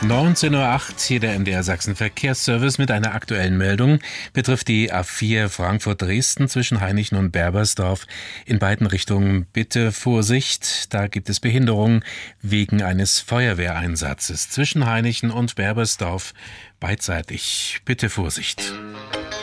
19:08 Uhr, hier der MDR Sachsen Verkehrsservice mit einer aktuellen Meldung. Betrifft die A4 Frankfurt-Dresden zwischen Hainichen und Berbersdorf. In beiden Richtungen bitte Vorsicht. Da gibt es Behinderungen wegen eines Feuerwehreinsatzes. Zwischen Hainichen und Berbersdorf beidseitig bitte Vorsicht.